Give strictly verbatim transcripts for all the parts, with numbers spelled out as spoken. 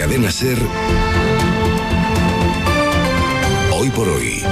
Cadena SER, Hoy por Hoy,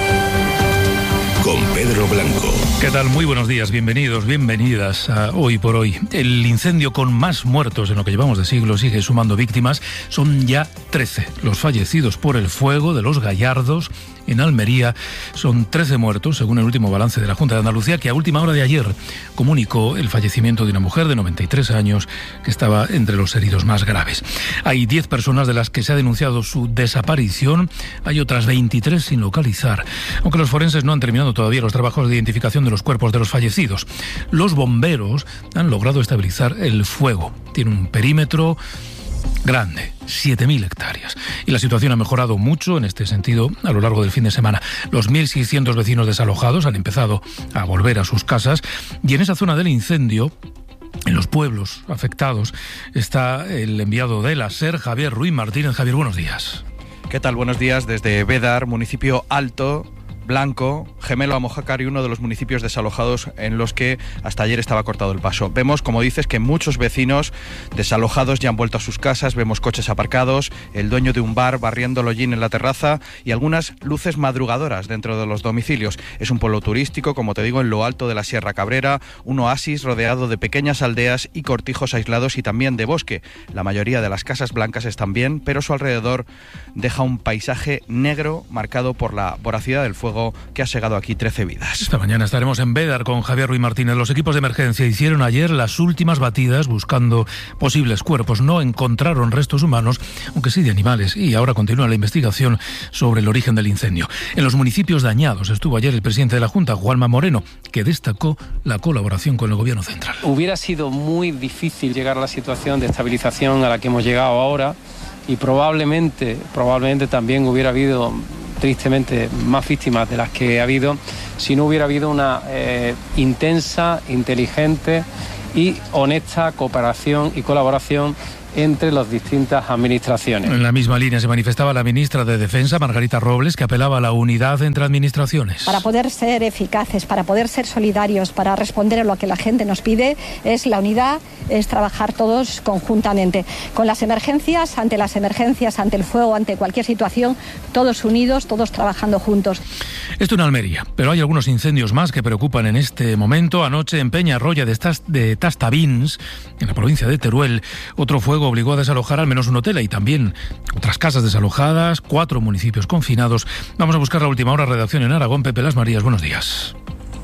con Pedro Blanco. ¿Qué tal? Muy buenos días, bienvenidos, bienvenidas a Hoy por Hoy. El incendio con más muertos en lo que llevamos de siglo sigue sumando víctimas. Son ya trece los fallecidos por el fuego de Los Gallardos, en Almería. Son trece muertos, según el último balance de la Junta de Andalucía, que a última hora de ayer comunicó el fallecimiento de una mujer de noventa y tres años que estaba entre los heridos más graves. Hay diez personas de las que se ha denunciado su desaparición. Hay otras veintitrés sin localizar, aunque los forenses no han terminado todavía los trabajos de identificación de los cuerpos de los fallecidos. Los bomberos han logrado estabilizar el fuego. Tiene un perímetro grande, siete mil hectáreas. Y la situación ha mejorado mucho en este sentido a lo largo del fin de semana. Los mil seiscientos vecinos desalojados han empezado a volver a sus casas, y en esa zona del incendio, en los pueblos afectados, está el enviado de la SER, Javier Ruiz Martínez. Javier, buenos días. ¿Qué tal? Buenos días desde Bédar, municipio alto, Blanco, gemelo a Mojácar, y uno de los municipios desalojados en los que hasta ayer estaba cortado el paso. Vemos, como dices, que muchos vecinos desalojados ya han vuelto a sus casas, vemos coches aparcados, el dueño de un bar barriendo el hollín en la terraza y algunas luces madrugadoras dentro de los domicilios. Es un pueblo turístico, como te digo, en lo alto de la Sierra Cabrera, un oasis rodeado de pequeñas aldeas y cortijos aislados y también de bosque. La mayoría de las casas blancas están bien, pero su alrededor deja un paisaje negro marcado por la voracidad del fuego que ha segado aquí trece vidas. Esta mañana estaremos en Bédar con Javier Ruiz Martínez. Los equipos de emergencia hicieron ayer las últimas batidas buscando posibles cuerpos. No encontraron restos humanos, aunque sí de animales, y ahora continúa la investigación sobre el origen del incendio. En los municipios dañados estuvo ayer el presidente de la Junta, Juanma Moreno, que destacó la colaboración con el Gobierno central. Hubiera sido muy difícil llegar a la situación de estabilización a la que hemos llegado ahora, y probablemente, probablemente también hubiera habido, tristemente, más víctimas de las que ha habido si no hubiera habido una eh, intensa, inteligente y honesta cooperación y colaboración entre las distintas administraciones. En la misma línea se manifestaba la ministra de Defensa, Margarita Robles, que apelaba a la unidad entre administraciones. Para poder ser eficaces, para poder ser solidarios, para responder a lo que la gente nos pide, es la unidad, es trabajar todos conjuntamente. Con las emergencias, ante las emergencias, ante el fuego, ante cualquier situación, todos unidos, todos trabajando juntos. Esto en Almería, pero hay algunos incendios más que preocupan en este momento. Anoche en Peñarroya de, Tast- de Tastavins, en la provincia de Teruel, otro fuego obligó a desalojar al menos un hotel y también otras casas desalojadas, cuatro municipios confinados. Vamos a buscar la última hora. Redacción en Aragón. Pepe Las Marías, buenos días.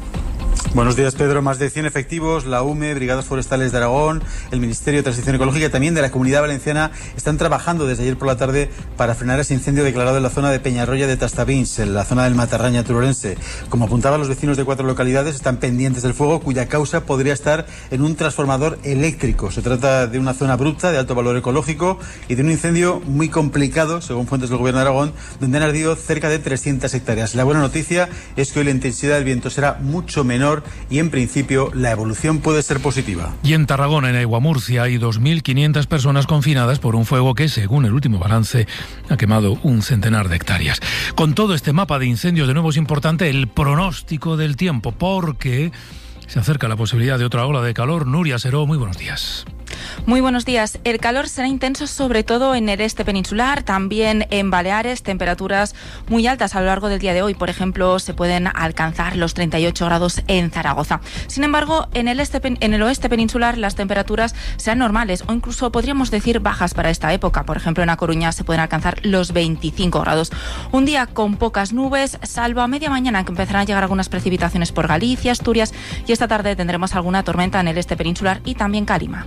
Buenos días, Pedro. Más de cien efectivos, la U M E, Brigadas Forestales de Aragón, el Ministerio de Transición Ecológica y también de la Comunidad Valenciana están trabajando desde ayer por la tarde para frenar ese incendio declarado en la zona de Peñarroya de Tastavins, en la zona del Matarraña turolense. Como apuntaban los vecinos de cuatro localidades, están pendientes del fuego, cuya causa podría estar en un transformador eléctrico. Se trata de una zona abrupta de alto valor ecológico y de un incendio muy complicado, según fuentes del Gobierno de Aragón, donde han ardido cerca de trescientas hectáreas. La buena noticia es que hoy la intensidad del viento será mucho menor y en principio la evolución puede ser positiva. Y en Tarragona, en Aigua Murcia, hay dos mil quinientas personas confinadas por un fuego que, según el último balance, ha quemado un centenar de hectáreas. Con todo este mapa de incendios, de nuevo es importante el pronóstico del tiempo, porque se acerca la posibilidad de otra ola de calor. Nuria Seró, muy buenos días. Muy buenos días. El calor será intenso sobre todo en el este peninsular, también en Baleares, temperaturas muy altas a lo largo del día de hoy. Por ejemplo, se pueden alcanzar los treinta y ocho grados en Zaragoza. Sin embargo, en el, este, en el oeste peninsular las temperaturas serán normales o incluso podríamos decir bajas para esta época. Por ejemplo, en A Coruña se pueden alcanzar los veinticinco grados. Un día con pocas nubes, salvo a media mañana que empezarán a llegar algunas precipitaciones por Galicia, Asturias, y esta tarde tendremos alguna tormenta en el este peninsular y también calima.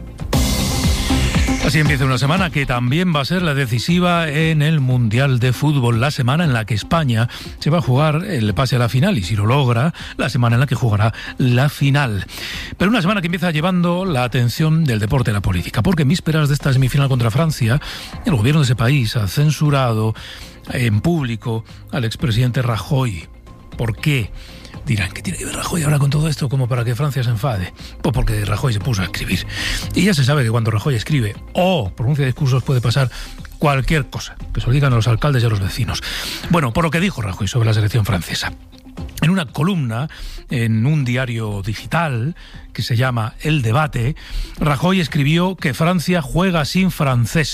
Así empieza una semana que también va a ser la decisiva en el Mundial de Fútbol, la semana en la que España se va a jugar el pase a la final y, si lo logra, la semana en la que jugará la final. Pero una semana que empieza llevando la atención del deporte a la política, porque en vísperas de esta semifinal contra Francia, el gobierno de ese país ha censurado en público al expresidente Rajoy. ¿Por qué? Dirán, ¿qué tiene que ver Rajoy ahora con todo esto como para que Francia se enfade? Pues porque Rajoy se puso a escribir. Y ya se sabe que cuando Rajoy escribe o pronuncia discursos puede pasar cualquier cosa, que se lo digan a los alcaldes y a los vecinos. Bueno, por lo que dijo Rajoy sobre la selección francesa. En una columna en un diario digital que se llama El Debate, Rajoy escribió que Francia juega sin franceses.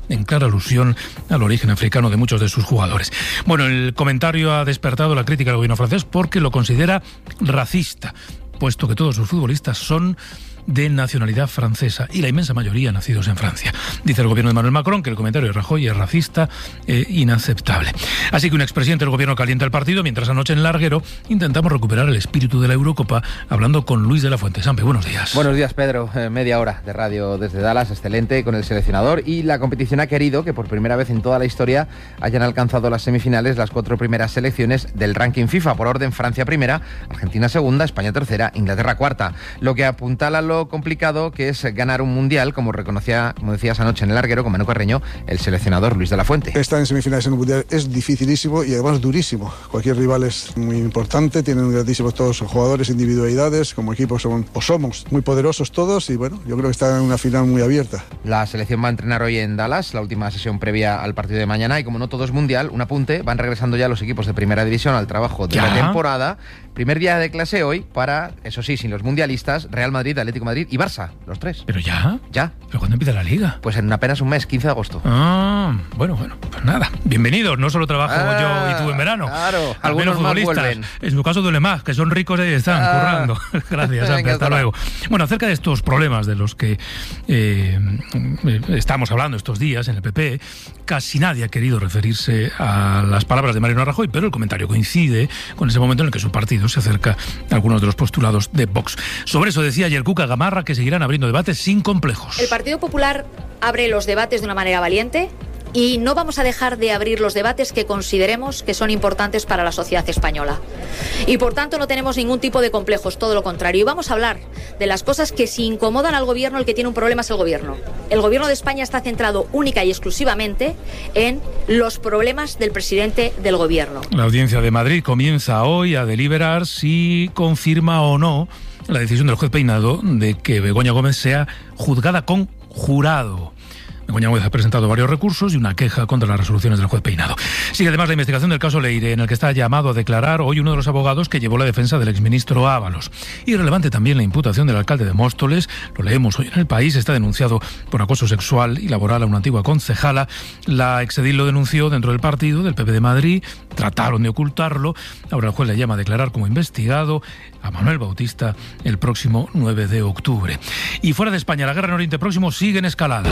en clara alusión al origen africano de muchos de sus jugadores. Bueno, el comentario ha despertado la crítica del gobierno francés porque lo considera racista, puesto que todos sus futbolistas son de nacionalidad francesa y la inmensa mayoría nacidos en Francia. Dice el gobierno de Emmanuel Macron que el comentario de Rajoy es racista e inaceptable. Así que un expresidente del gobierno calienta el partido, mientras anoche en Larguero intentamos recuperar el espíritu de la Eurocopa hablando con Luis de la Fuente. Sampe, buenos días. Buenos días, Pedro. Eh, media hora de radio desde Dallas, excelente, con el seleccionador, y la competición ha querido que por primera vez en toda la historia hayan alcanzado las semifinales las cuatro primeras selecciones del ranking FIFA. Por orden, Francia primera, Argentina segunda, España tercera, Inglaterra cuarta. Lo que apuntala lo complicado que es ganar un mundial, como reconocía, como decías anoche en el Larguero con Manu Carreño, el seleccionador Luis de la Fuente. Estar en semifinales en un mundial es dificilísimo y además durísimo. Cualquier rival es muy importante, tienen grandísimos todos los jugadores, individualidades, como equipo son, o somos muy poderosos todos, y bueno, yo creo que está en una final muy abierta. La selección va a entrenar hoy en Dallas, la última sesión previa al partido de mañana, y como no todo es mundial, un apunte, van regresando ya los equipos de primera división al trabajo de ¿Ya? la temporada. Primer día de clase hoy para, eso sí, sin los mundialistas, Real Madrid, Atlético de Madrid y Barça, los tres. ¿Pero ya? Ya. ¿Pero cuándo empieza la Liga? Pues en apenas un mes, quince de agosto. Ah, bueno, bueno, pues nada. Bienvenidos, no solo trabajo ah, yo y tú en verano. Claro, algunos futbolistas. En su caso duele más, que son ricos y están ah. currando. Gracias, Venga, hasta luego. Bueno, acerca de estos problemas de los que eh, estamos hablando estos días en el P P, casi nadie ha querido referirse a las palabras de Mariano Rajoy, pero el comentario coincide con ese momento en el que su partido se acerca a algunos de los postulados de Vox. Sobre eso decía ayer Cuca Gamarra que seguirán abriendo debates sin complejos. El Partido Popular abre los debates de una manera valiente y no vamos a dejar de abrir los debates que consideremos que son importantes para la sociedad española. Y por tanto no tenemos ningún tipo de complejos, todo lo contrario. Y vamos a hablar de las cosas que si incomodan al gobierno, el que tiene un problema es el gobierno. El gobierno de España está centrado única y exclusivamente en los problemas del presidente del gobierno. La audiencia de Madrid comienza hoy a deliberar si confirma o no la decisión del juez Peinado de que Begoña Gómez sea juzgada con jurado. Begoña Gómez ha presentado varios recursos y una queja contra las resoluciones del juez Peinado. Sigue además la investigación del caso Leire, en el que está llamado a declarar hoy uno de los abogados que llevó la defensa del exministro Ábalos. Y relevante también la imputación del alcalde de Móstoles, lo leemos hoy en El País, está denunciado por acoso sexual y laboral a una antigua concejala. La exedil lo denunció dentro del partido del P P de Madrid, trataron de ocultarlo, ahora el juez le llama a declarar como investigado a Manuel Bautista el próximo nueve de octubre. Y fuera de España, la guerra en Oriente Próximo sigue en escalada.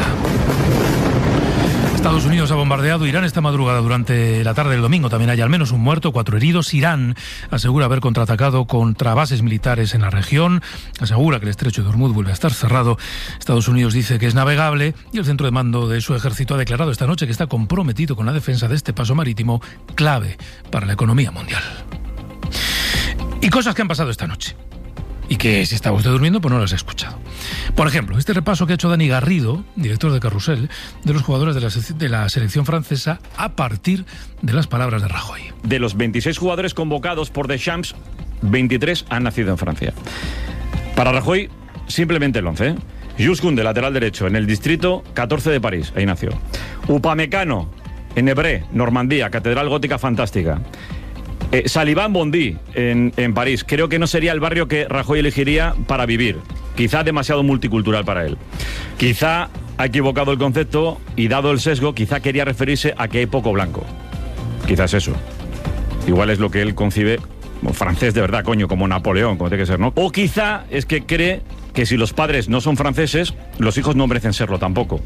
Estados Unidos ha bombardeado Irán esta madrugada. Durante la tarde del domingo también hay al menos un muerto, cuatro heridos. Irán asegura haber contraatacado contra bases militares en la región, asegura que el estrecho de Hormuz vuelve a estar cerrado. Estados Unidos dice que es navegable y el centro de mando de su ejército ha declarado esta noche que está comprometido con la defensa de este paso marítimo clave para la economía mundial. Y cosas que han pasado esta noche y que si estaba usted durmiendo pues no las he escuchado. Por ejemplo, este repaso que ha hecho Dani Garrido, director de Carrusel, de los jugadores de la, de la selección francesa a partir de las palabras de Rajoy. De los veintiséis jugadores convocados por Deschamps, veintitrés han nacido en Francia. Para Rajoy, simplemente el once. Jules Koundé, lateral derecho, en el distrito catorce de París, ahí nació. Upamecano, en Évreux, Normandía, catedral gótica fantástica. Eh, Saliván Bondy, en, en París. Creo que no sería el barrio que Rajoy elegiría para vivir. Quizá demasiado multicultural para él. Quizá ha equivocado el concepto y, dado el sesgo, quizá quería referirse a que hay poco blanco. Quizás eso. Igual es lo que él concibe como francés de verdad, coño, como Napoleón, como tiene que ser, ¿no? O quizá es que cree que si los padres no son franceses, los hijos no merecen serlo tampoco.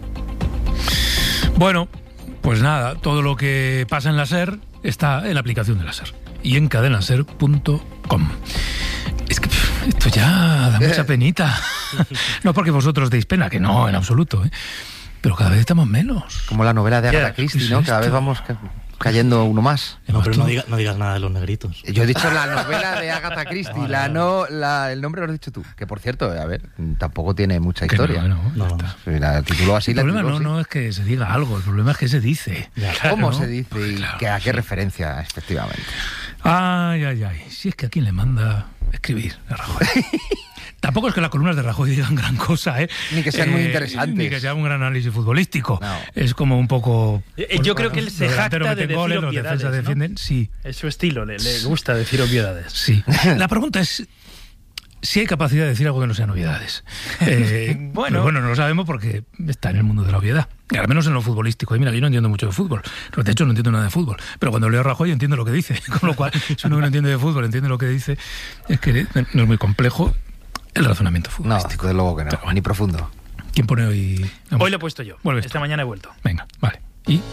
Bueno, pues nada, todo lo que pasa en la SER está en la aplicación de la SER y en cadenaser punto com. Es que pff, esto ya da mucha penita. No porque vosotros deis pena, que no, en absoluto, ¿eh? Pero cada vez estamos menos. Como la novela de Agatha Christie, ¿no? Cada vez vamos ca- cayendo uno más. No, pero no, diga, no digas nada de los negritos. Yo he dicho la novela de Agatha Christie, vale, la no, la, el nombre lo has dicho tú. Que por cierto, a ver, tampoco tiene mucha historia. No, no, no. no. La tituló así. El la problema tituló no, así. no es que se diga algo, el problema es que se dice. Ya, claro, ¿cómo ¿no? se dice y claro, que, a qué sí. referencia, efectivamente? Ay, ay, ay. Si es que a quién le manda escribir a Rajoy. Tampoco es que las columnas de Rajoy digan gran cosa, ¿eh? Ni que sean eh, muy interesantes. Ni que sea un gran análisis futbolístico. No. Es como un poco... Eh, yo creo que él se jacta de decir goles, obviedades, los defensas ¿no? defienden, sí. Es su estilo, le, le gusta decir obviedades. Sí. La pregunta es... si hay capacidad de decir algo que no sea novedades. Eh, bueno. bueno, no lo sabemos porque está en el mundo de la obviedad. Al menos en lo futbolístico. Y mira, yo no entiendo mucho de fútbol. De hecho, no entiendo nada de fútbol. Pero cuando leo a Rajoy entiendo lo que dice. Con lo cual, si uno no entiende de fútbol, entiende lo que dice, es que no es muy complejo el razonamiento futbolístico. No, desde luego que no. Claro. Ni profundo. ¿Quién pone hoy? Vamos. Hoy lo he puesto yo. Vuelves Esta tú. mañana he vuelto. Venga, vale. ¿Y?